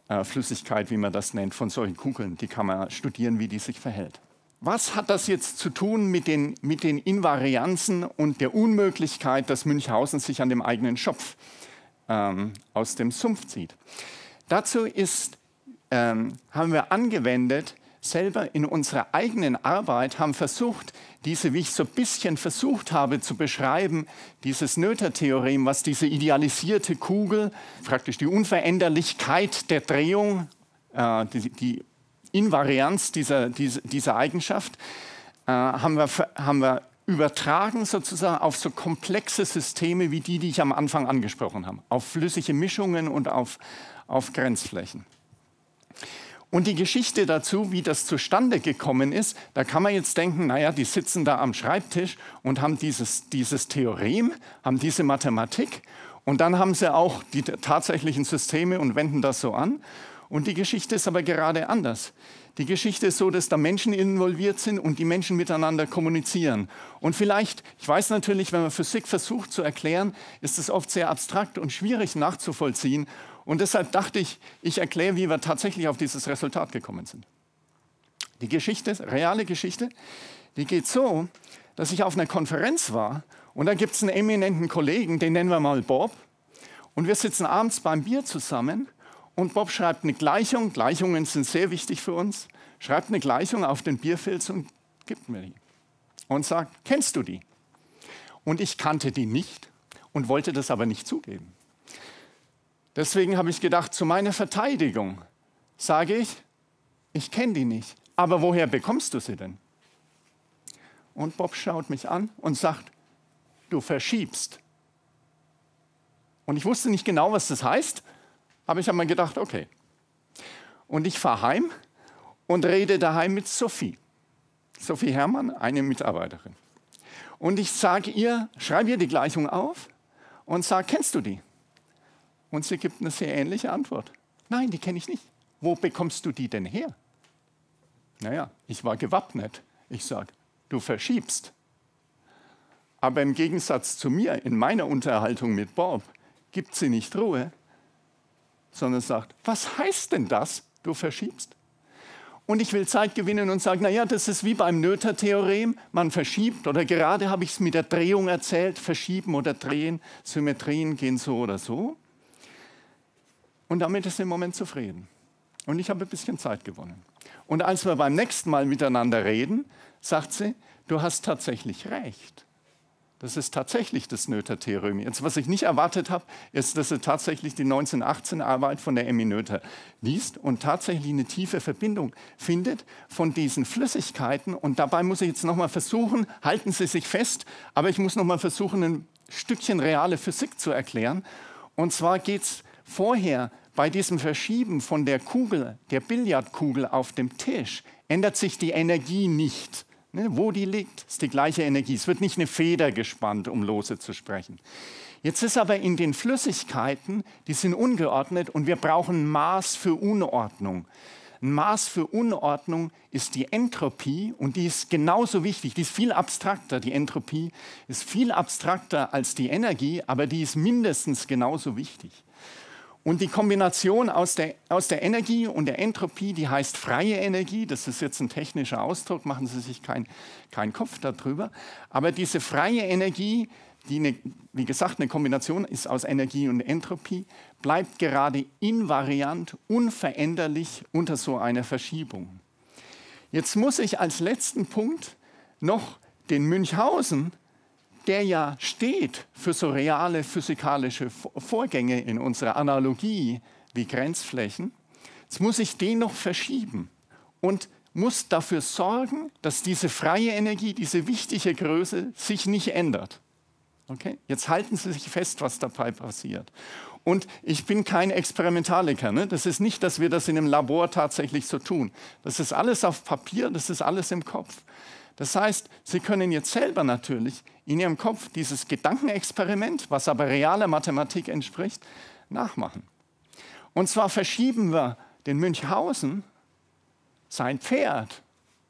Flüssigkeit, wie man das nennt, von solchen Kugeln. Die kann man studieren, wie die sich verhält. Was hat das jetzt zu tun mit den Invarianzen und der Unmöglichkeit, dass Münchhausen sich an dem eigenen Schopf aus dem Sumpf zieht? Dazu haben wir angewendet, selber in unserer eigenen Arbeit, haben versucht, wie ich so ein bisschen versucht habe zu beschreiben, dieses Noether-Theorem, was diese idealisierte Kugel, praktisch die Unveränderlichkeit der Drehung, die Invarianz dieser Eigenschaft, haben wir übertragen sozusagen auf so komplexe Systeme wie die ich am Anfang angesprochen habe, auf flüssige Mischungen und auf Grenzflächen. Und die Geschichte dazu, wie das zustande gekommen ist, da kann man jetzt denken, naja, die sitzen da am Schreibtisch und haben dieses Theorem, haben diese Mathematik und dann haben sie auch die tatsächlichen Systeme und wenden das so an. Und die Geschichte ist aber gerade anders. Die Geschichte ist so, dass da Menschen involviert sind und die Menschen miteinander kommunizieren. Und vielleicht, ich weiß natürlich, wenn man Physik versucht zu erklären, ist es oft sehr abstrakt und schwierig nachzuvollziehen. Und deshalb dachte ich, ich erkläre, wie wir tatsächlich auf dieses Resultat gekommen sind. Die Geschichte, reale Geschichte, die geht so, dass ich auf einer Konferenz war und da gibt es einen eminenten Kollegen, den nennen wir mal Bob. Und wir sitzen abends beim Bier zusammen und Bob schreibt eine Gleichung, Gleichungen sind sehr wichtig für uns, schreibt eine Gleichung auf den Bierfilz und gibt mir die. Und sagt, kennst du die? Und ich kannte die nicht und wollte das aber nicht zugeben. Deswegen habe ich gedacht, zu meiner Verteidigung sage ich, ich kenne die nicht. Aber woher bekommst du sie denn? Und Bob schaut mich an und sagt, du verschiebst. Und ich wusste nicht genau, was das heißt, aber ich habe mir gedacht, okay. Und ich fahre heim und rede daheim mit Sophie. Sophie Herrmann, eine Mitarbeiterin. Und ich sage ihr, schreibe ihr die Gleichung auf und sage, kennst du die? Und sie gibt eine sehr ähnliche Antwort. Nein, die kenne ich nicht. Wo bekommst du die denn her? Naja, ich war gewappnet. Ich sage, du verschiebst. Aber im Gegensatz zu mir, in meiner Unterhaltung mit Bob, gibt sie nicht Ruhe, sondern sagt, was heißt denn das, du verschiebst? Und ich will Zeit gewinnen und sage, naja, das ist wie beim Noether-Theorem, man verschiebt, oder gerade habe ich es mit der Drehung erzählt, verschieben oder drehen, Symmetrien gehen so oder so. Und damit ist sie im Moment zufrieden. Und ich habe ein bisschen Zeit gewonnen. Und als wir beim nächsten Mal miteinander reden, sagt sie, du hast tatsächlich recht. Das ist tatsächlich das Noether-Theorem. Jetzt, was ich nicht erwartet habe, ist, dass sie tatsächlich die 1918-Arbeit von der Emmy Noether liest und tatsächlich eine tiefe Verbindung findet von diesen Flüssigkeiten. Und dabei muss ich jetzt noch mal versuchen, halten Sie sich fest, aber ich muss noch mal versuchen, ein Stückchen reale Physik zu erklären. Und zwar geht es vorher bei diesem Verschieben von der Kugel, der Billardkugel auf dem Tisch, ändert sich die Energie nicht. Wo die liegt, ist die gleiche Energie. Es wird nicht eine Feder gespannt, um lose zu sprechen. Jetzt ist aber in den Flüssigkeiten, die sind ungeordnet und wir brauchen Maß für Unordnung. Ein Maß für Unordnung ist die Entropie und die ist genauso wichtig, die ist viel abstrakter. Die Entropie ist viel abstrakter als die Energie, aber die ist mindestens genauso wichtig. Und die Kombination aus der Energie und der Entropie, die heißt freie Energie. Das ist jetzt ein technischer Ausdruck, machen Sie sich keinen Kopf darüber. Aber diese freie Energie, die wie gesagt eine Kombination ist aus Energie und Entropie, bleibt gerade invariant, unveränderlich unter so einer Verschiebung. Jetzt muss ich als letzten Punkt noch den Münchhausen, der ja steht für so reale physikalische Vorgänge in unserer Analogie wie Grenzflächen, jetzt muss ich den noch verschieben und muss dafür sorgen, dass diese freie Energie, diese wichtige Größe sich nicht ändert. Okay? Jetzt halten Sie sich fest, was dabei passiert. Und ich bin kein Experimentaliker. Ne? Das ist nicht, dass wir das in einem Labor tatsächlich so tun. Das ist alles auf Papier, das ist alles im Kopf. Das heißt, Sie können jetzt selber natürlich in Ihrem Kopf dieses Gedankenexperiment, was aber realer Mathematik entspricht, nachmachen. Und zwar verschieben wir den Münchhausen, sein Pferd,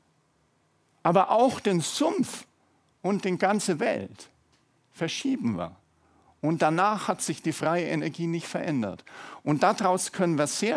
aber auch den Sumpf und die ganze Welt verschieben wir. Und danach hat sich die freie Energie nicht verändert. Und daraus können wir sehr